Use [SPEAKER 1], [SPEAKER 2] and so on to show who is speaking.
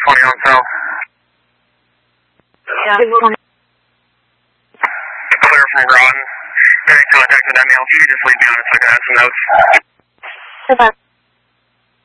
[SPEAKER 1] 20 on south.
[SPEAKER 2] Yeah.
[SPEAKER 1] Clear from Groton. Getting contact with Emil. If you could just leave me on it so I can add some notes.
[SPEAKER 2] Goodbye.